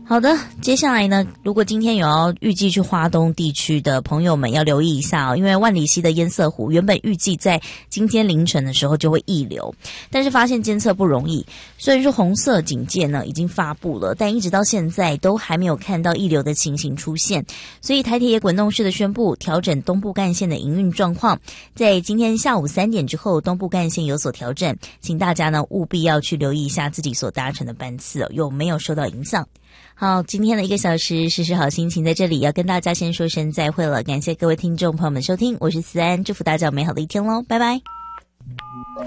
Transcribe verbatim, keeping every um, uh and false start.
好的，接下来呢，如果今天有要预计去花东地区的朋友们要留意一下哦，因为万里溪的堰塞湖原本预计在今天凌晨的时候就会溢流，但是发现监测不容易，虽然说红色警戒呢已经发布了，但一直到现在都还没有看到溢流的情形出现，所以台铁也滚动式的宣布调整东部干线的营运状况，在今天下午三点之后，东部干线有所调整，请大家呢务必要去留意一下自己所搭乘的班次哦，有没有受到影响。好，今天的一个小时时时好心情在这里要跟大家先说声再会了，感谢各位听众朋友们收听，我是思安，祝福大家有美好的一天咯，拜拜。